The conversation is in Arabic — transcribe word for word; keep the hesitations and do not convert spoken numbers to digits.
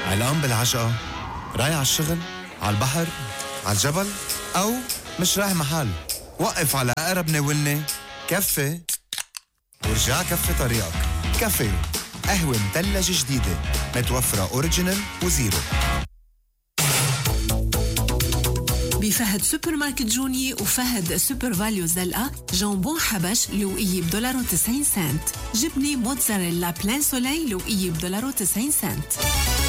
علقان بالعجقة، رايح على الشغل، على البحر، على الجبل، أو مش رايح محل. وقف على أقرب ناولني كفي ورجع كفي طريقك. كافي، قهوة مثلجة جديدة متوفرة أوريجينال وزيرو. بفهد سوبر ماركت جوني وفهد سوبر فاليو زلقة جامبون حبش لوقية بدولار وتسعين سنت، جبنة موتزاريلا بلان سولي لوقية بدولار وتسعين سنت.